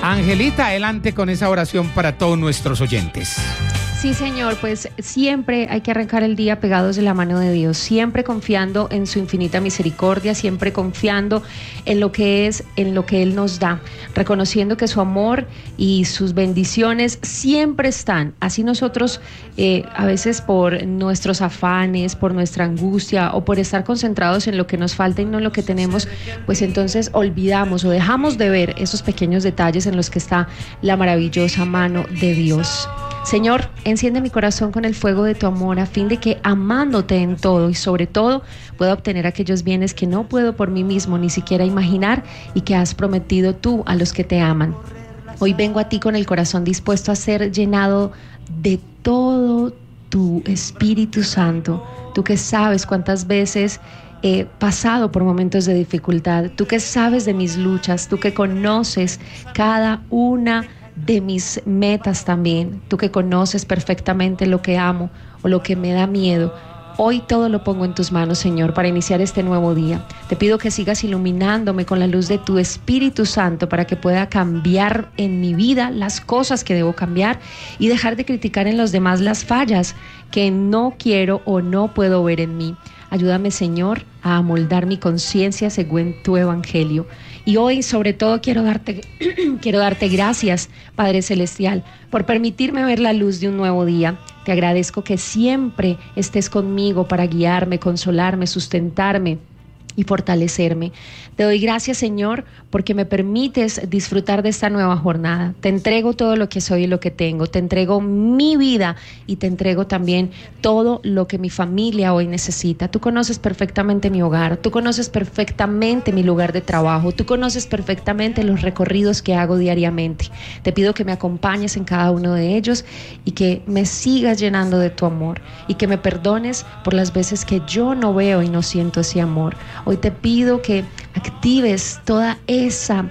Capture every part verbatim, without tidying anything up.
Angelita, adelante con esa oración para todos nuestros oyentes. Sí, Señor, pues siempre hay que arrancar el día pegados de la mano de Dios, siempre confiando en su infinita misericordia, siempre confiando en lo que es, en lo que Él nos da, reconociendo que su amor y sus bendiciones siempre están. Así nosotros eh, a veces por nuestros afanes, por nuestra angustia o por estar concentrados en lo que nos falta y no en lo que tenemos, pues entonces olvidamos o dejamos de ver esos pequeños detalles en los que está la maravillosa mano de Dios. Señor, enciende mi corazón con el fuego de tu amor a fin de que, amándote en todo y sobre todo, pueda obtener aquellos bienes que no puedo por mí mismo ni siquiera imaginar y que has prometido tú a los que te aman. Hoy vengo a ti con el corazón dispuesto a ser llenado de todo tu Espíritu Santo. Tú que sabes cuántas veces he pasado por momentos de dificultad, tú que sabes de mis luchas, tú que conoces cada una de mis metas también, tú que conoces perfectamente lo que amo o lo que me da miedo. Hoy todo lo pongo en tus manos, Señor, para iniciar este nuevo día. Te pido que sigas iluminándome con la luz de tu Espíritu Santo para que pueda cambiar en mi vida las cosas que debo cambiar y dejar de criticar en los demás las fallas que no quiero o no puedo ver en mí. Ayúdame, Señor, a amoldar mi conciencia según tu evangelio. Y hoy, sobre todo, quiero darte, quiero darte gracias, Padre Celestial, por permitirme ver la luz de un nuevo día. Te agradezco que siempre estés conmigo para guiarme, consolarme, sustentarme y fortalecerme. Te doy gracias, Señor, porque me permites disfrutar de esta nueva jornada. Te entrego todo lo que soy y lo que tengo. Te entrego mi vida y te entrego también todo lo que mi familia hoy necesita. Tú conoces perfectamente mi hogar. Tú conoces perfectamente mi lugar de trabajo. Tú conoces perfectamente los recorridos que hago diariamente. Te pido que me acompañes en cada uno de ellos y que me sigas llenando de tu amor y que me perdones por las veces que yo no veo y no siento ese amor. Hoy te pido que actives toda esa,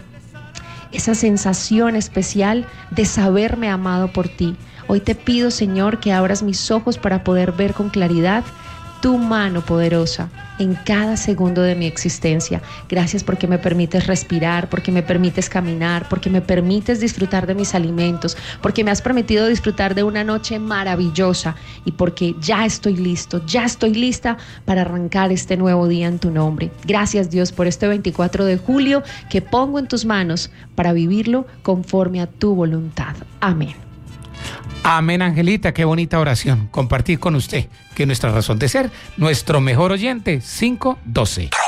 esa sensación especial de saberme amado por ti. Hoy te pido, Señor, que abras mis ojos para poder ver con claridad tu mano poderosa en cada segundo de mi existencia. Gracias porque me permites respirar, porque me permites caminar, porque me permites disfrutar de mis alimentos, porque me has permitido disfrutar de una noche maravillosa y porque ya estoy listo, ya estoy lista para arrancar este nuevo día en tu nombre. Gracias, Dios, por este veinticuatro de julio que pongo en tus manos para vivirlo conforme a tu voluntad. Amén. Amén, Angelita, qué bonita oración. Compartir con usted que nuestra razón de ser, nuestro mejor oyente, cinco doce.